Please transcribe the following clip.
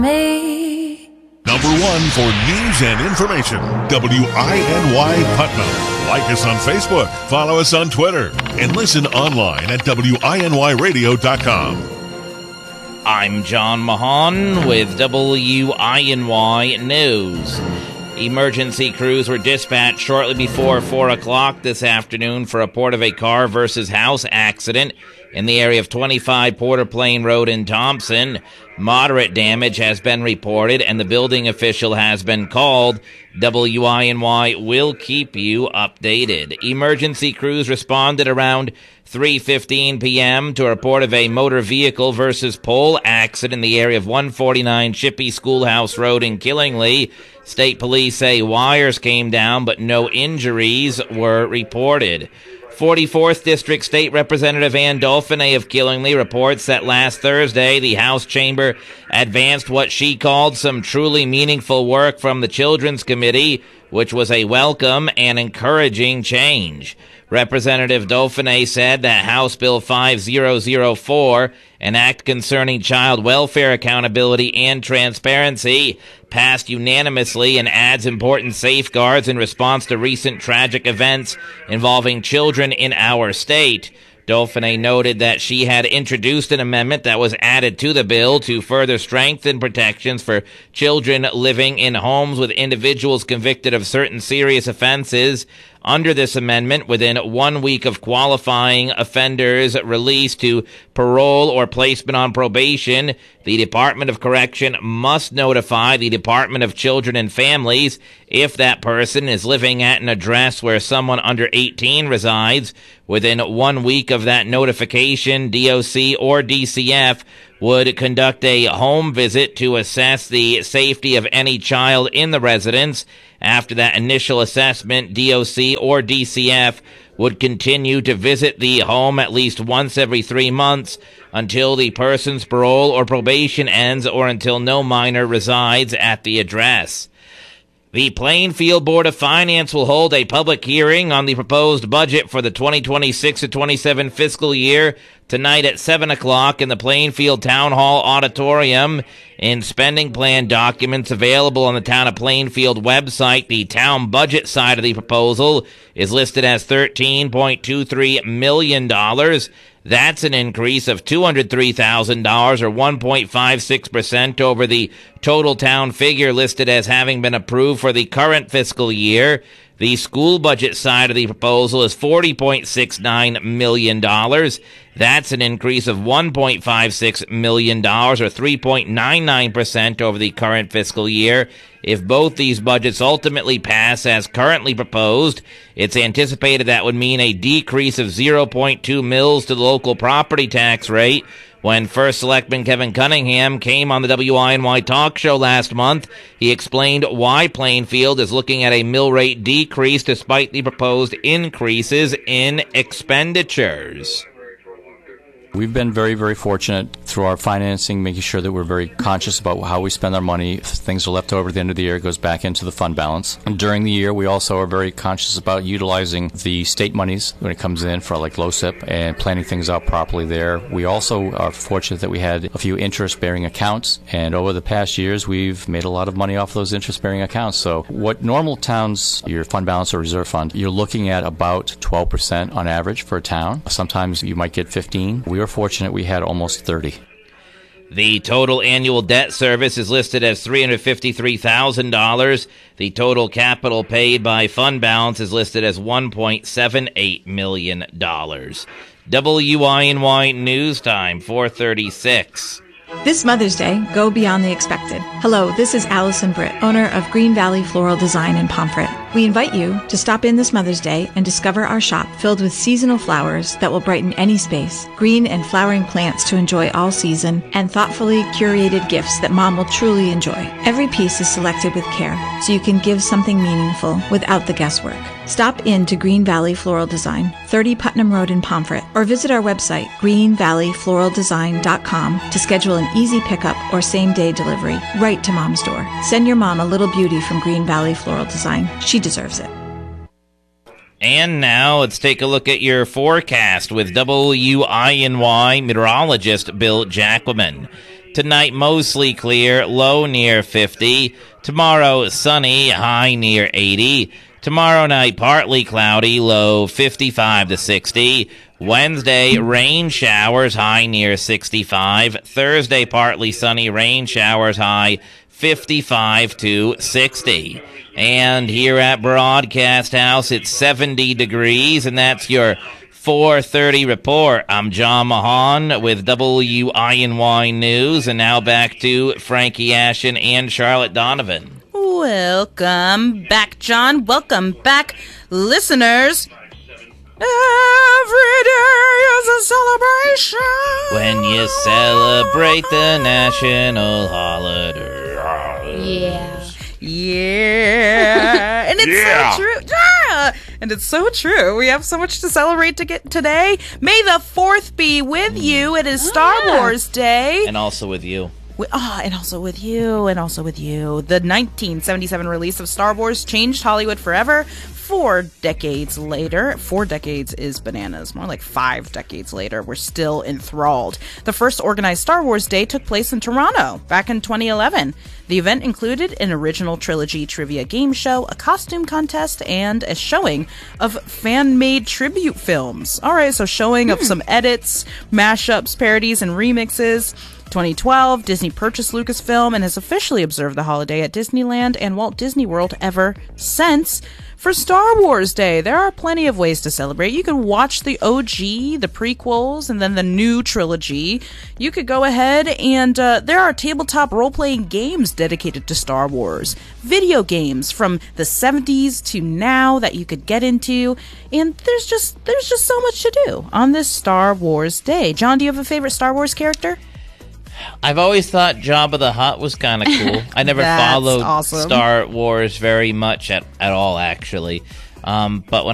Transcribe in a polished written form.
Me. Number one for news and information, WINY Putnam. Like us on Facebook, follow us on Twitter, and listen online at WINYradio.com. I'm John Mahan with WINY News. Emergency crews were dispatched shortly before 4 o'clock this afternoon for a report of a car versus house accident in the area of 25 Porter Plain Road in Thompson. Moderate damage has been reported and the building official has been called. WINY will keep you updated. Emergency crews responded around 3:15 p.m. to a report of a motor vehicle versus pole accident in the area of 149 Shippey Schoolhouse Road in Killingly. State police say wires came down, but no injuries were reported. 44th District State Representative Ann Dauphiné of Killingly reports that last Thursday, the House chamber advanced what she called some truly meaningful work from the Children's Committee, which was a welcome and encouraging change. Representative Dauphiné said that House Bill 5004, an act concerning child welfare accountability and transparency, passed unanimously and adds important safeguards in response to recent tragic events involving children in our state. Dauphiné noted that she had introduced an amendment that was added to the bill to further strengthen protections for children living in homes with individuals convicted of certain serious offenses. Under this amendment, within 1 week of qualifying offenders released to parole or placement on probation, the Department of Correction must notify the Department of Children and Families if that person is living at an address where someone under 18 resides. Within 1 week of that notification, DOC or DCF would conduct a home visit to assess the safety of any child in the residence. After that initial assessment, DOC or DCF would continue to visit the home at least once every 3 months until the person's parole or probation ends or until no minor resides at the address. The Plainfield Board of Finance will hold a public hearing on the proposed budget for the 2026-27 fiscal year tonight at 7 o'clock in the Plainfield Town Hall Auditorium. In spending plan documents available on the Town of Plainfield website, the town budget side of the proposal is listed as $13.23 million. That's an increase of $203,000 or 1.56% over the total town figure listed as having been approved for the current fiscal year. The school budget side of the proposal is $40.69 million. That's an increase of $1.56 million or 3.99% over the current fiscal year. If both these budgets ultimately pass as currently proposed, it's anticipated that would mean a decrease of 0.2 mils to the local property tax rate. When First Selectman Kevin Cunningham came on the WINY talk show last month, he explained why Plainfield is looking at a mill rate decrease despite the proposed increases in expenditures. We've been very, very fortunate through our financing, making sure that we're very conscious about how we spend our money. If things are left over at the end of the year, it goes back into the fund balance. And during the year, we also are very conscious about utilizing the state monies when it comes in for like LoCIP and planning things out properly there. We also are fortunate that we had a few interest-bearing accounts, and over the past years, we've made a lot of money off those interest-bearing accounts. So what normal towns, your fund balance or reserve fund, you're looking at about 12% on average for a town. Sometimes you might get 15. We were fortunate we had almost 30. The total annual debt service is listed as $353,000. The total capital paid by fund balance is listed as $1.78 million. WINY News Time, 4:36. This Mother's Day, go beyond the expected. Hello, this is Allison Britt, owner of Green Valley Floral Design in Pomfret. We invite you to stop in this Mother's Day and discover our shop filled with seasonal flowers that will brighten any space, green and flowering plants to enjoy all season, and thoughtfully curated gifts that Mom will truly enjoy. Every piece is selected with care, so you can give something meaningful without the guesswork. Stop in to Green Valley Floral Design, 30 Putnam Road in Pomfret, or visit our website, greenvalleyfloraldesign.com, to schedule an easy pickup or same-day delivery right to Mom's door. Send your mom a little beauty from Green Valley Floral Design. She deserves it. And now let's take a look at your forecast with WINY meteorologist Bill Jacquemin. Tonight, mostly clear, low near 50. Tomorrow, sunny, high near 80. Tomorrow night, partly cloudy, low 55 to 60. Wednesday, rain showers, high near 65. Thursday, partly sunny, rain showers, high 55 to 60. And here at Broadcast House, it's 70 degrees, and that's your 4:30 report. I'm John Mahan with WINY News, and now back to Frankie Ashen and Charlotte Donovan. Welcome back, John. Welcome back, listeners. Every day is a celebration. When you celebrate the national holiday. Yeah. And it's so true. Yeah. And it's so true. We have so much to celebrate today. May the 4th be with you. It is Star Wars Day. And also with you. And also with you. The 1977 release of Star Wars changed Hollywood forever. 4 decades later, 4 decades is bananas, more like 5 decades later, we're still enthralled. The first organized Star Wars Day took place in Toronto back in 2011. The event included an original trilogy trivia game show, a costume contest, and a showing of fan-made tribute films. All right, so showing of some edits, mashups, parodies, and remixes. 2012, Disney purchased Lucasfilm and has officially observed the holiday at Disneyland and Walt Disney World ever since. For Star Wars Day, there are plenty of ways to celebrate. You can watch the OG, the prequels, and then the new trilogy. You could go ahead and there are tabletop role-playing games dedicated to Star Wars. Video games from the 70s to now that you could get into. And there's just so much to do on this Star Wars Day. John, do you have a favorite Star Wars character? I've always thought Jabba the Hutt was kind of cool. I never followed awesome. Star Wars very much at all, actually. But when